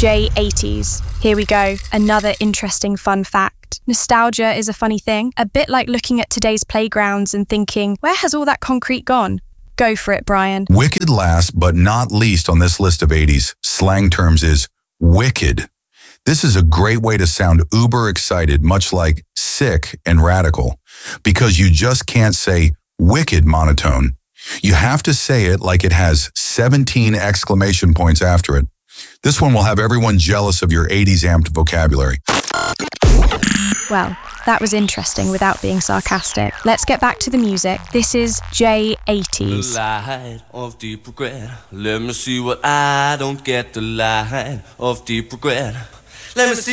J80s. Here we go, another interesting fun fact. Nostalgia is a funny thing, a bit like looking at today's playgrounds and thinking, where has all that concrete gone? Go for it, Brian. Wicked last but not least on this list of 80s slang terms is wicked. This is a great way to sound uber excited, much like sick and radical, because you just can't say wicked monotone. You have to say it like it has 17 exclamation points after it. This one will have everyone jealous of your 80s amped vocabulary. Well, that was interesting without being sarcastic. Let's get back to the music. This is J80s. The light of deep regret. Let me see what I don't get. The light of deep regret. Let me see